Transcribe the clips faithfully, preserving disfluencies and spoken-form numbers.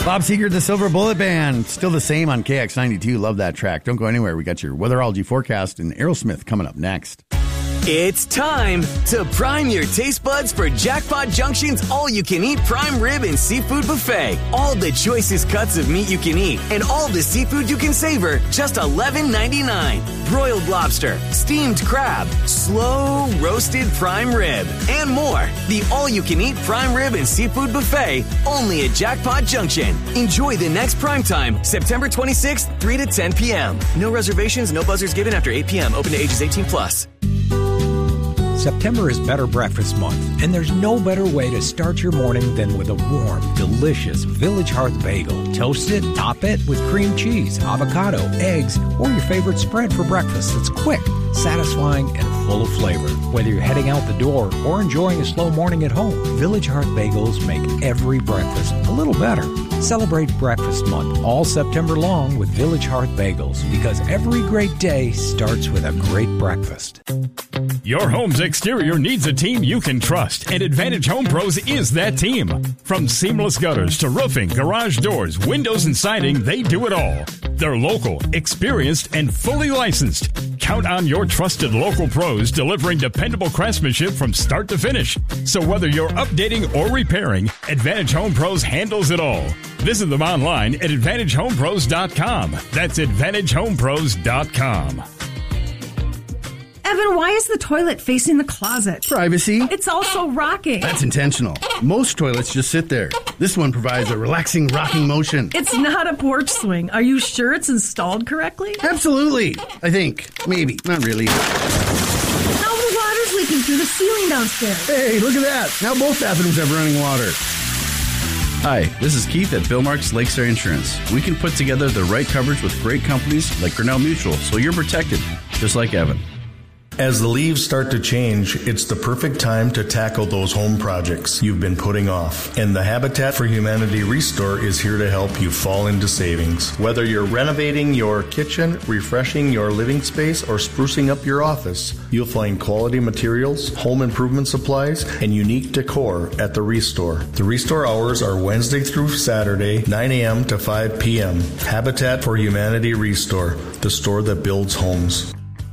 Bob Seger, the Silver Bullet Band. Still the same on K X ninety-two. Love that track. Don't go anywhere. We got your weatherology forecast and Aerosmith coming up next. It's time to prime your taste buds for Jackpot Junction's all-you-can-eat prime rib and seafood buffet. All the choicest cuts of meat you can eat and all the seafood you can savor, just eleven ninety-nine. Broiled lobster, steamed crab, slow roasted prime rib, and more. The all-you-can-eat prime rib and seafood buffet, only at Jackpot Junction. Enjoy the next prime time, September twenty-sixth, three to ten p.m. No reservations, no buzzers given after eight p.m. Open to ages eighteen plus. September is Better Breakfast Month, and there's no better way to start your morning than with a warm, delicious Village Hearth bagel. Toast it, top it with cream cheese, avocado, eggs, or your favorite spread for breakfast that's quick, satisfying, and full of flavor. Whether you're heading out the door or enjoying a slow morning at home, Village Hearth bagels make every breakfast a little better. Celebrate Breakfast Month all September long with Village Hearth bagels, because every great day starts with a great breakfast. Your home's exterior needs a team you can trust, and Advantage Home Pros is that team. From seamless gutters to roofing, garage doors, windows, and siding, they do it all. They're local, experienced, and fully licensed. Count on your trusted local pros delivering dependable craftsmanship from start to finish. So whether you're updating or repairing, Advantage Home Pros handles it all. Visit them online at advantage home pros dot com. That's advantage home pros dot com. Evan, why is the toilet facing the closet? Privacy. It's also rocking. That's intentional. Most toilets just sit there. This one provides a relaxing, rocking motion. It's not a porch swing. Are you sure it's installed correctly? Absolutely. I think. Maybe. Not really. Now the water's leaking through the ceiling downstairs. Hey, look at that. Now both bathrooms have running water. Hi, this is Keith at Bill Marks Lakestar Insurance. We can put together the right coverage with great companies like Grinnell Mutual, so you're protected, just like Evan. As the leaves start to change, it's the perfect time to tackle those home projects you've been putting off. And the Habitat for Humanity Restore is here to help you fall into savings. Whether you're renovating your kitchen, refreshing your living space, or sprucing up your office, you'll find quality materials, home improvement supplies, and unique decor at the Restore. The Restore hours are Wednesday through Saturday, nine a.m. to five p.m. Habitat for Humanity Restore, the store that builds homes.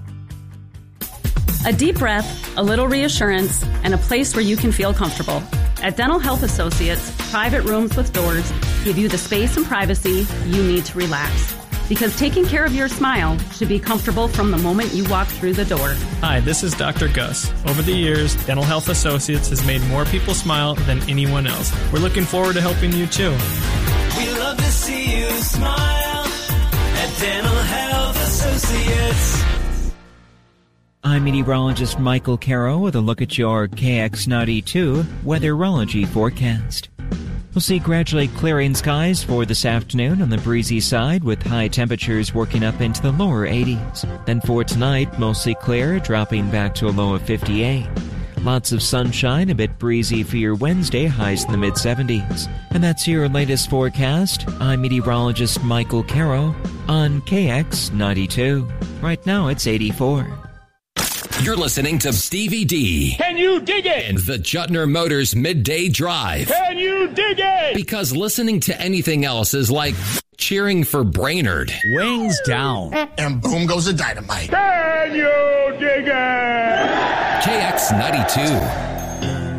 A deep breath, a little reassurance, and a place where you can feel comfortable. At Dental Health Associates, private rooms with doors give you the space and privacy you need to relax. Because taking care of your smile should be comfortable from the moment you walk through the door. Hi, this is Doctor Gus. Over the years, Dental Health Associates has made more people smile than anyone else. We're looking forward to helping you too. We love to see you smile at Dental Health Associates. I'm meteorologist Michael Caro with a look at your K X ninety-two weatherology forecast. We'll see gradually clearing skies for this afternoon on the breezy side, with high temperatures working up into the lower eighties. Then for tonight, mostly clear, dropping back to a low of fifty-eight. Lots of sunshine, a bit breezy for your Wednesday, highs in the mid-seventies. And that's your latest forecast. I'm meteorologist Michael Caro on K X ninety-two. Right now it's eighty-four. You're listening to Stevie D. Can you dig it? And the Jutner Motors Midday Drive. Can you dig it? Because listening to anything else is like cheering for Brainerd. Wings down. And boom goes the dynamite. Can you dig it? K X ninety-two.